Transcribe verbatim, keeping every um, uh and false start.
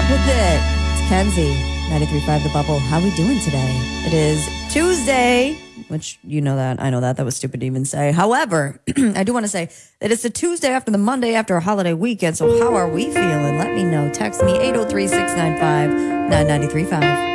up with it. It's Kenzie, ninety-three point five The Bubble. How we doing today? It is Tuesday, which you know that. I know that. That was stupid to even say. However, I do want to say that it's the Tuesday after the Monday after a holiday weekend. So how are we feeling? Let me know. Text me eight oh three, six nine five, nine nine three five.